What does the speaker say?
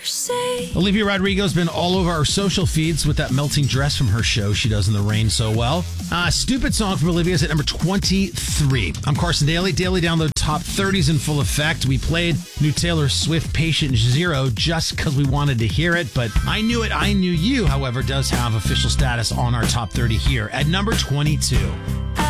Olivia Rodrigo's been all over our social feeds with that melting dress from her show she does in the rain so well. Stupid song from Olivia's at number 23. I'm Carson Daly. Daily Download Top 30s in full effect. We played new Taylor Swift Patient Zero just because we wanted to hear it, but I Knew It, I Knew You, however, does have official status on our top 30 here at number 22.